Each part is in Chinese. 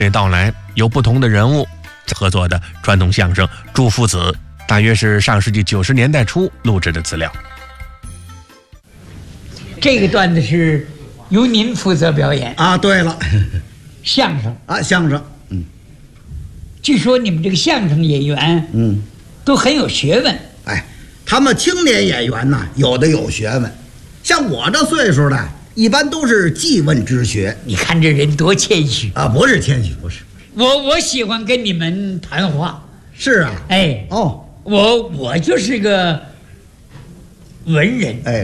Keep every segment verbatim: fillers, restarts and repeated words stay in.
这到来有不同的人物合作的传统相声《祝父子》，大约是上世纪九十年代初录制的资料。 这个段子是由您负责表演啊？对了， 相声啊，相声。嗯， 据说你们这个相声演员， 嗯， 都很有学问。 哎，他们青年演员呐，有的有学问，像我这岁数的，一般都是记问之学。 你看这人多谦虚啊！不是谦虚，不是。 我我喜欢跟你们谈话。 是啊。 哎。 哦。 我我就是个文人。 哎。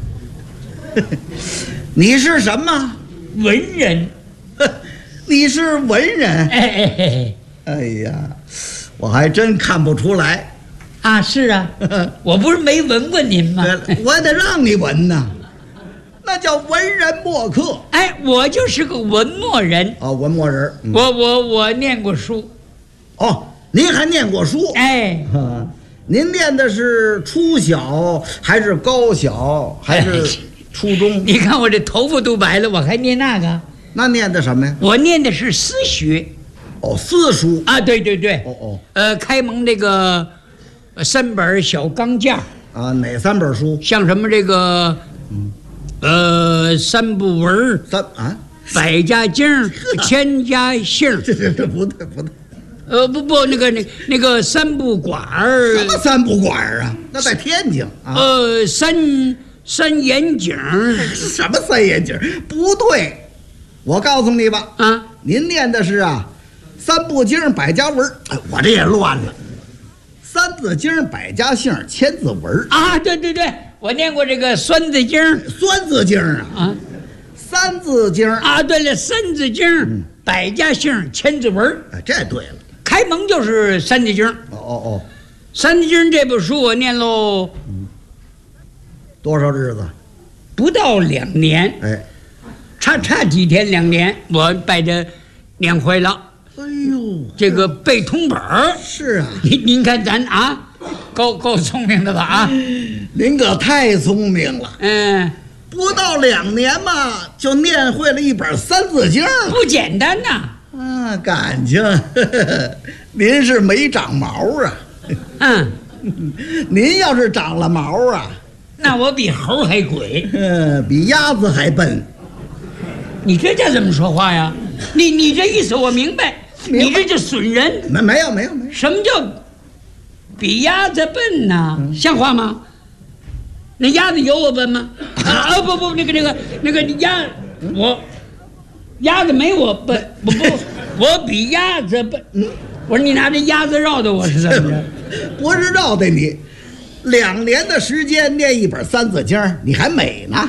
你是什么？ 文人。 你是文人？ 哎哎哎。 哎呀，我还真看不出来。 啊，是啊。我不是没闻过您吗？ 我得让你闻呐。那叫文人墨客。 哎，我就是个文墨人。 哦，文墨人。 嗯、我我我念过书。 哦，您还念过书？ 哎。 您念的是初小还是高小还是初中？ 你看我这头发都白了，我还念那个？ 那念的什么呀？ 我念的是私学。 哦，私书啊，对对对。 哦哦。 呃，开蒙这个三本小钢架啊，哪三本书？ 像什么这个，嗯，呃，三部文三啊， 百家经、千家姓。 这这这不对不对。 呃不不，那个那那个三不管儿， 什么三不管儿啊？那在天津啊。 呃，三三眼井， 什么三眼井？不对，我告诉你吧， 啊， 您念的是啊，三部经百家文，哎，我这也乱了，三字经百家姓千字文啊，对对对，我念过这个酸字经， 酸字经啊， 啊， 三字经啊，对了，三字经，嗯、百家姓千字文， 哎，这对了。 开蒙就是三字经。 哦哦哦， 三字经这部书我念喽， 嗯，多少日子？ 不到两年。 哎， 差差几天两年，我把这念会了。 哎呦， 这个背通本儿。 是啊， 您您看咱啊，够够聪明的吧啊？ 您可太聪明了。 嗯， 不到两年嘛，就念会了一本三字经， 不简单呐。 啊，感情，呵呵，您是没长毛啊。 嗯， 您要是长了毛啊， 那我比猴还鬼， 嗯，比鸭子还笨。 你这叫怎么说话呀？你你这意思我明白， 明白你这就损人。 没没有没有没有， 什么叫比鸭子笨呢？嗯、像话吗？那鸭子有我笨吗？啊啊不不，那个那个那个鸭我。鸭子没我笨，不不，我比鸭子笨。嗯，我说你拿这鸭子绕的我是怎么着？ 不是绕的你，两年的时间念一本三字经，你还美呢。